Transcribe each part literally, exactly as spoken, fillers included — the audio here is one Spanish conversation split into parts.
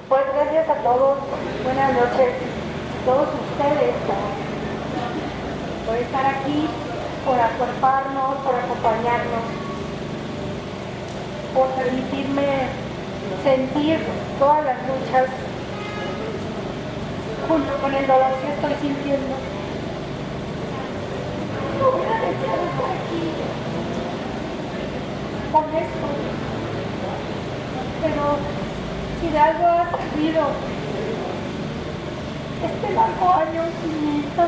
Pues gracias a todos, buenas noches, todos ustedes por, por estar aquí, por acuerparnos, por acompañarnos, por permitirme sentir todas las luchas junto con el dolor que estoy sintiendo. No hubiera deseado estar aquí con esto, pero si de algo ha servido este largo año sin mi hija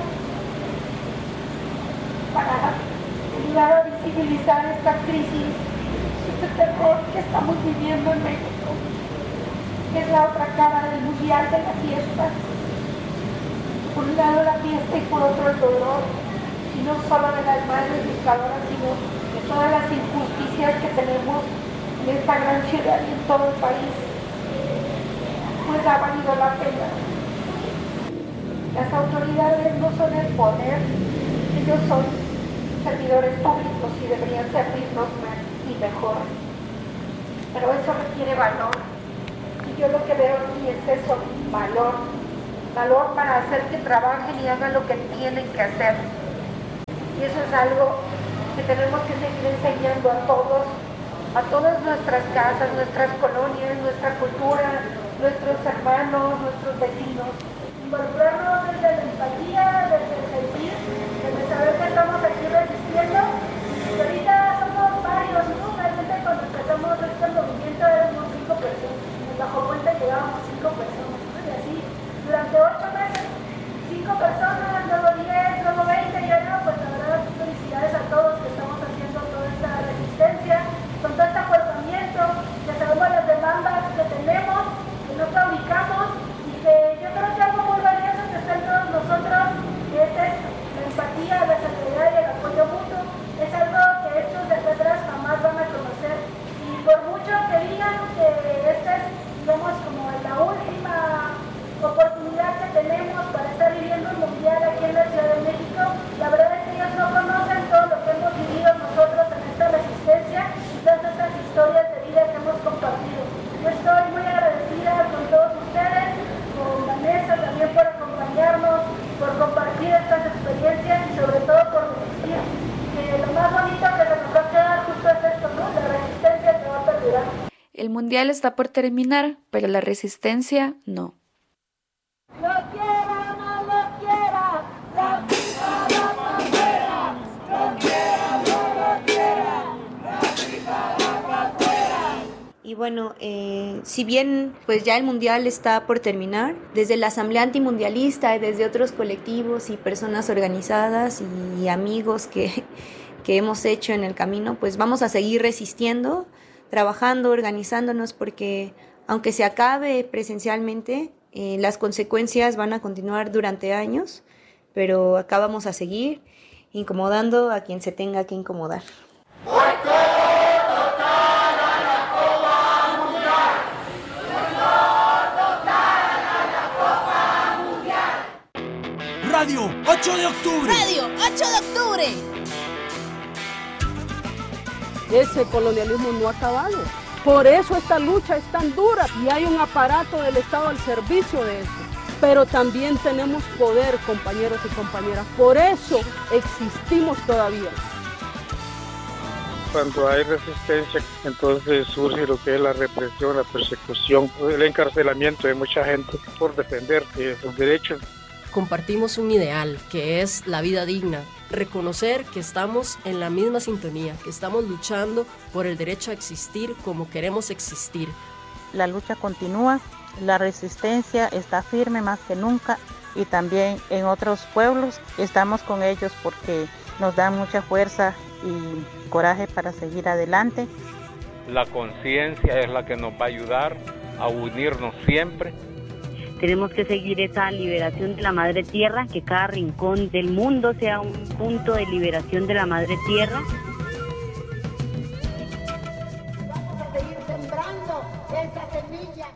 para ayudar a visibilizar esta crisis, este terror que estamos viviendo en México, que es la otra cara del mundial de la fiesta. Por un lado la fiesta y por otro el dolor, y no solo de las madres buscadoras, sino de todas las injusticias que tenemos en esta gran ciudad y en todo el país. Pues ha valido la pena. Las autoridades no son el poder, ellos son servidores públicos y deberían servirnos más y mejor. Pero eso requiere valor. Y yo lo que veo aquí es eso, valor. Valor para hacer que trabajen y hagan lo que tienen que hacer. Y eso es algo que tenemos que seguir enseñando a todos, a todas nuestras casas, nuestras colonias, nuestra cultura, nuestros hermanos, nuestros vecinos. Involucrarnos desde la empatía, desde el sentir, desde saber que estamos aquí resistiendo. Y ahorita somos varios, ¿no? Realmente cuando empezamos este movimiento éramos cinco personas. En Bajo Puente llegábamos cinco personas, ¿no? Y así, durante ocho meses, cinco personas, luego diez, luego veinte, y ahora, pues la verdad, felicidades a todos que estamos haciendo toda esta resistencia, con todo este acuerpamiento, que sabemos las demandas que tenemos, que no claudicamos, y que yo creo que algo muy valioso que está en todos nosotros, que es esto, la empatía, la solidaridad y el apoyo mutuo, es algo que estos de atrás jamás van a conocer, y por mucho que digan que esta es, digamos, como la última oportunidad que tenemos para estar viviendo un mundial aquí en la Ciudad de México, la verdad es que ellos no conocen todo lo que hemos vivido nosotros en esta resistencia y todas estas historias de vida que hemos compartido. Yo estoy muy agradecida con todos ustedes, con Vanessa también por acompañarnos, por compartir estas experiencias y sobre todo por resistir. Que lo más bonito que nos va a quedar justo es esto, ¿no? La resistencia que va a perdurar. El mundial está por terminar, pero la resistencia no. Lo quiera, no lo quiera, la FIFA va para afuera. Lo quiera, no lo quiera, la FIFA va para afuera. Y bueno, eh, si bien pues ya el mundial está por terminar, desde la Asamblea Antimundialista y desde otros colectivos y personas organizadas y amigos que, que hemos hecho en el camino, pues vamos a seguir resistiendo, trabajando, organizándonos, porque aunque se acabe presencialmente, Eh, las consecuencias van a continuar durante años, pero acá vamos a seguir incomodando a quien se tenga que incomodar. Radio ocho de octubre. Radio ocho de octubre. Ese colonialismo no ha acabado. Por eso esta lucha es tan dura y hay un aparato del Estado al servicio de eso. Pero también tenemos poder, compañeros y compañeras. Por eso existimos todavía. Cuando hay resistencia, entonces surge lo que es la represión, la persecución, el encarcelamiento de mucha gente por defender sus derechos. Compartimos un ideal, que es la vida digna. Reconocer que estamos en la misma sintonía, que estamos luchando por el derecho a existir como queremos existir. La lucha continúa, la resistencia está firme más que nunca y también en otros pueblos estamos con ellos porque nos dan mucha fuerza y coraje para seguir adelante. La conciencia es la que nos va a ayudar a unirnos siempre. Tenemos que seguir esa liberación de la madre tierra, que cada rincón del mundo sea un punto de liberación de la madre tierra.